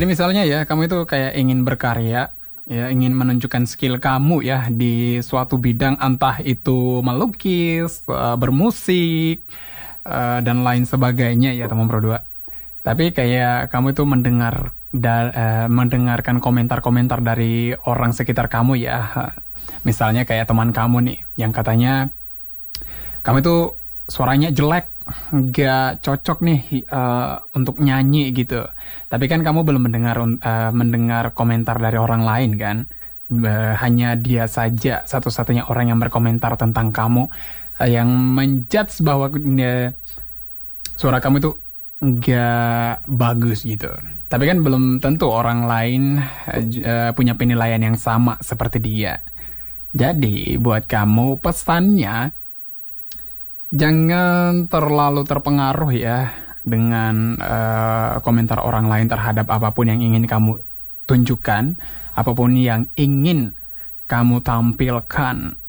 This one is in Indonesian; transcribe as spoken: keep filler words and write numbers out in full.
Jadi misalnya ya, kamu itu kayak ingin berkarya, ya ingin menunjukkan skill kamu ya di suatu bidang, entah itu melukis, eh, bermusik, eh, dan lain sebagainya ya teman Pro dua. Tapi kayak kamu itu mendengar da- eh, mendengarkan komentar-komentar dari orang sekitar kamu ya. Misalnya kayak teman kamu nih yang katanya kamu itu suaranya jelek, nggak cocok nih eh, untuk nyanyi gitu. Tapi kan kamu belum mendengar eh, mendengar komentar dari orang lain kan. Be- Hanya dia saja satu-satunya orang yang berkomentar tentang kamu, eh, yang menjudge bahwa eh, suara kamu itu nggak bagus gitu. Tapi kan belum tentu orang lain eh, j- eh, punya penilaian yang sama seperti dia. Jadi buat kamu pesannya, jangan terlalu terpengaruh ya dengan eh, komentar orang lain terhadap apapun yang ingin kamu tunjukkan, apapun yang ingin kamu tampilkan.